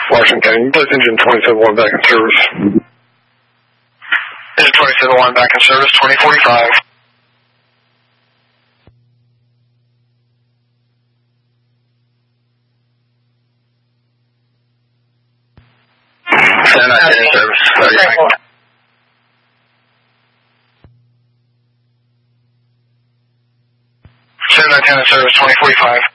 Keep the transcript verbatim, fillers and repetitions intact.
Washington County. Place engine twenty-seven one back in service. Engine twenty-seven one back in service, twenty forty-five. seven nine ten in service. seven nine ten in service, twenty forty-five.